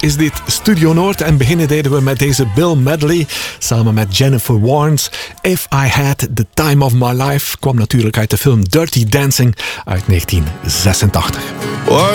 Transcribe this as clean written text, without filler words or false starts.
is dit Studio Noord en beginnen deden we met deze Bill Medley samen met Jennifer Warnes. If I Had the Time of My Life kwam natuurlijk uit de film Dirty Dancing uit 1986.